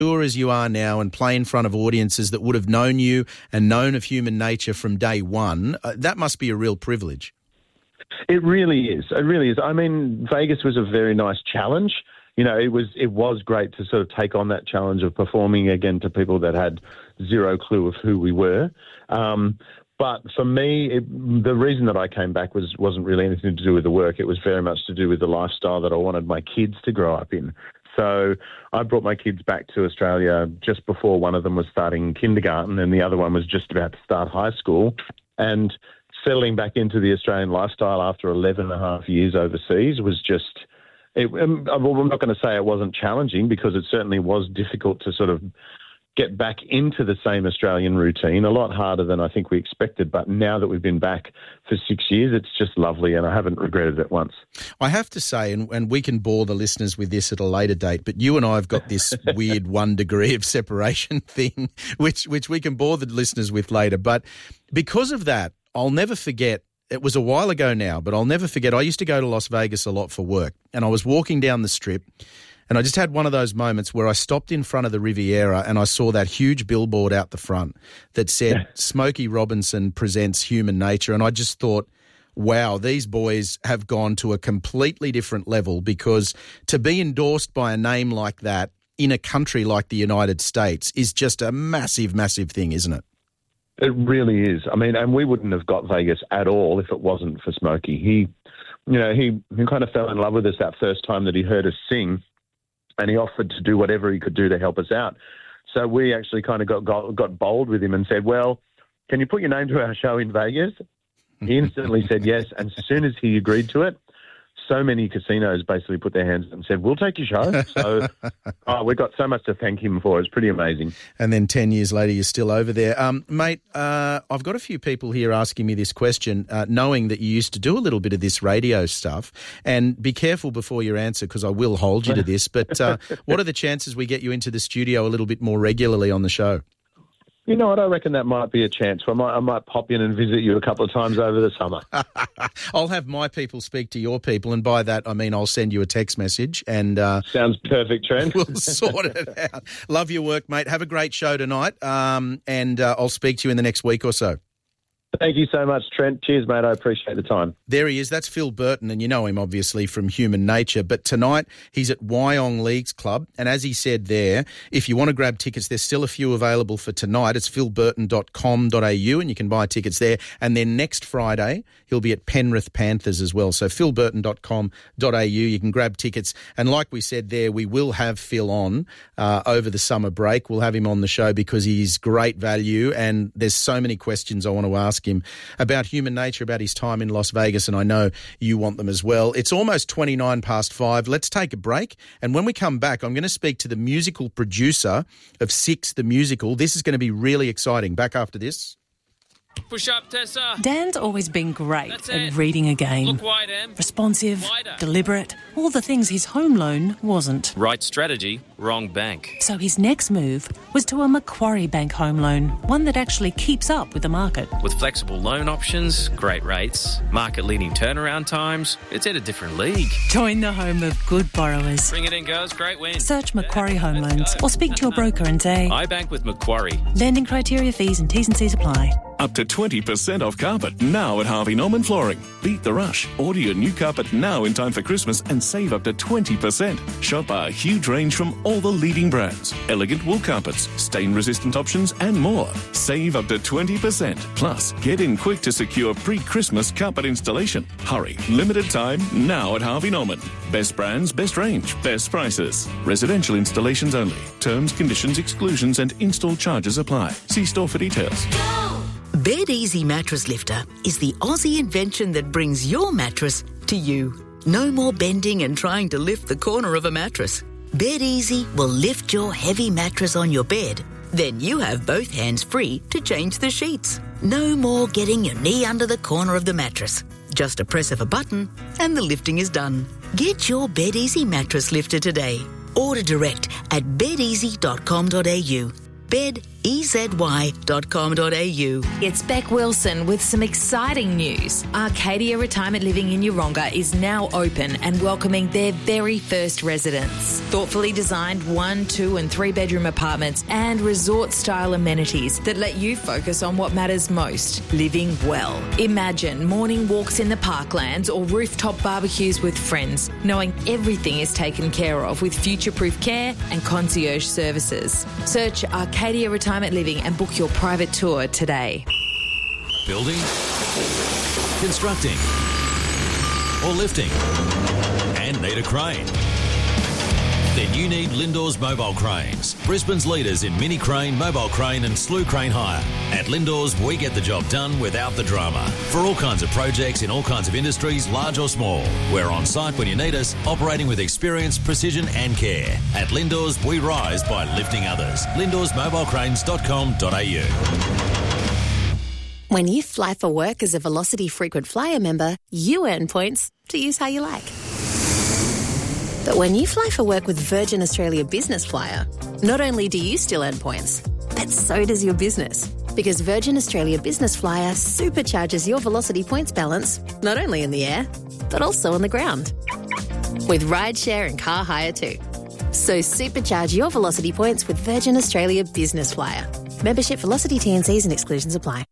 as you are now and play in front of audiences that would have known you and known of Human Nature from day one, that must be a real privilege. It really is. It really is. I mean, Vegas was a very nice challenge. You know, it was great to sort of take on that challenge of performing again to people that had zero clue of who we were. But for me, the reason that I came back wasn't really anything to do with the work. It was very much to do with the lifestyle that I wanted my kids to grow up in. So I brought my kids back to Australia just before one of them was starting kindergarten and the other one was just about to start high school. And settling back into the Australian lifestyle after 11 and a half years overseas was just, I'm not going to say it wasn't challenging because it certainly was difficult to sort of get back into the same Australian routine, a lot harder than I think we expected. But now that we've been back for 6 years, it's just lovely and I haven't regretted it once. I have to say, and we can bore the listeners with this at a later date, but you and I have got this weird 1 degree of separation thing, which we can bore the listeners with later. But because of that, I'll never forget, it was a while ago now, but I'll never forget, I used to go to Las Vegas a lot for work and I was walking down the Strip and I just had one of those moments where I stopped in front of the Riviera and I saw that huge billboard out the front that said Smokey Robinson presents Human Nature. And I just thought, wow, these boys have gone to a completely different level, because to be endorsed by a name like that in a country like the United States is just a massive, massive thing, isn't it? It really is. I mean, and we wouldn't have got Vegas at all if it wasn't for Smokey. He kind of fell in love with us that first time that he heard us sing, and he offered to do whatever he could do to help us out. So we actually kind of got bold with him and said, well, can you put your name to our show in Vegas? He instantly said yes. And as soon as he agreed to it, so many casinos basically put their hands up and said, we'll take your show. So we've got so much to thank him for. It's pretty amazing. And then 10 years later, you're still over there. Mate, I've got a few people here asking me this question, knowing that you used to do a little bit of this radio stuff. And be careful before you answer, because I will hold you to this. But what are the chances we get you into the studio a little bit more regularly on the show? You know what? I reckon that might be a chance. I might pop in and visit you a couple of times over the summer. I'll have my people speak to your people, and by that I mean I'll send you a text message. And sounds perfect, Trent. We'll sort it out. Love your work, mate. Have a great show tonight, and I'll speak to you in the next week or so. Thank you so much, Trent. Cheers, mate. I appreciate the time. There he is. That's Phil Burton, and you know him, obviously, from Human Nature. But tonight, he's at Wyong Leagues Club. And as he said there, if you want to grab tickets, there's still a few available for tonight. It's philburton.com.au, and you can buy tickets there. And then next Friday, he'll be at Penrith Panthers as well. So philburton.com.au, you can grab tickets. And like we said there, we will have Phil on over the summer break. We'll have him on the show because he's great value, and there's so many questions I want to ask him about Human Nature, about his time in Las Vegas, and I know you want them as well. It's almost 29 past 5. Let's take a break, and when we come back, I'm going to speak to the musical producer of Six, the musical. This is going to be really exciting. Back after this. Push up, Tessa. Dan's always been great at reading a game. Look wide, Em. Responsive, Wider. deliberate, all the things his home loan wasn't. Right strategy, wrong bank. So his next move was to a Macquarie Bank home loan, one that actually keeps up with the market. With flexible loan options, great rates, market-leading turnaround times, it's at a different league. Join the home of good borrowers. Bring it in, girls. Great win. Search Macquarie Home Loans or speak to your broker and say, I bank with Macquarie. lending criteria, fees and T's and C's apply. Up to 20% off carpet now at Harvey Norman Flooring. Beat the rush. Order your new carpet now in time for Christmas and save up to 20%. Shop our huge range from all the leading brands. Elegant wool carpets, stain-resistant options and more. Save up to 20%. Plus, get in quick to secure pre-Christmas carpet installation. Hurry. Limited time now at Harvey Norman. Best brands, best range, best prices. Residential installations only. Terms, conditions, exclusions and install charges apply. See store for details. Bed Easy Mattress Lifter is the Aussie invention that brings your mattress to you. No more bending and trying to lift the corner of a mattress. Bed Easy will lift your heavy mattress on your bed. Then you have both hands free to change the sheets. No more getting your knee under the corner of the mattress. Just a press of a button and the lifting is done. Get your Bed Easy Mattress Lifter today. Order direct at bedeasy.com.au. bedezY.com.au. It's Beck Wilson with some exciting news. Arcadia Retirement Living in Yeronga is now open and welcoming their very first residents. Thoughtfully designed 1, 2 and 3 bedroom apartments and resort-style amenities that let you focus on what matters most, living well. Imagine morning walks in the parklands or rooftop barbecues with friends, knowing everything is taken care of with future-proof care and concierge services. Search Arcadia Retirement Living and book your private tour today. Building, constructing, or lifting, and need a crane? Then you need Lindor's Mobile Cranes, Brisbane's leaders in mini crane, mobile crane and slew crane hire. At Lindor's, we get the job done without the drama. For all kinds of projects in all kinds of industries, large or small. We're on site when you need us, operating with experience, precision and care. At Lindor's, we rise by lifting others. Lindor'sMobileCranes.com.au. When you fly for work as a Velocity Frequent Flyer member, you earn points to use how you like. But when you fly for work with Virgin Australia Business Flyer, not only do you still earn points, but so does your business. Because Virgin Australia Business Flyer supercharges your Velocity points balance, not only in the air, but also on the ground. With rideshare and car hire too. So supercharge your Velocity points with Virgin Australia Business Flyer. Membership, Velocity, T&Cs and exclusions apply.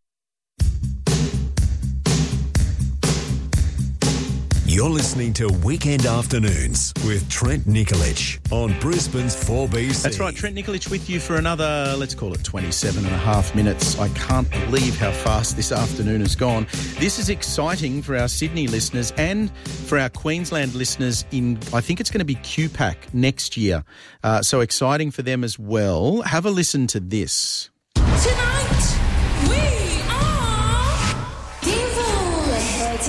You're listening to Weekend Afternoons with Trent Nikolic on Brisbane's 4BC. That's right, Trent Nikolic with you for another, let's call it 27 and a half minutes. I can't believe how fast this afternoon has gone. This is exciting for our Sydney listeners and for our Queensland listeners in, I think it's going to be QPAC next year. So exciting for them as well. Have a listen to this. Tonight.